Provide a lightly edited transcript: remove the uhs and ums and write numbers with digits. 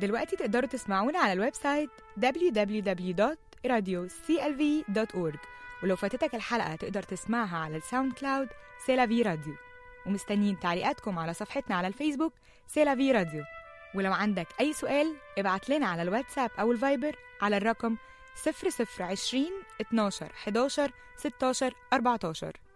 دلوقتي تقدروا تسمعونا على الويب سايت www.radioclv.org، ولو فاتتك الحلقة تقدر تسمعها على الساوند كلاود سيلافي راديو. ومستنيين تعليقاتكم على صفحتنا على الفيسبوك سيلافي راديو. ولو عندك أي سؤال ابعت لنا على الواتساب أو الفايبر على الرقم 0020 12 11 16 14.